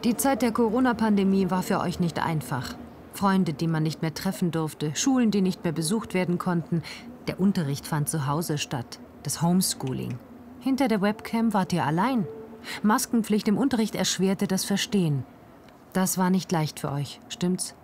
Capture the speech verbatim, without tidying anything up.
Die Zeit der Corona-Pandemie war für euch nicht einfach. Freunde, die man nicht mehr treffen durfte, Schulen, die nicht mehr besucht werden konnten. Der Unterricht fand zu Hause statt, das Homeschooling. Hinter der Webcam wart ihr allein. Maskenpflicht im Unterricht erschwerte das Verstehen. Das war nicht leicht für euch, stimmt's?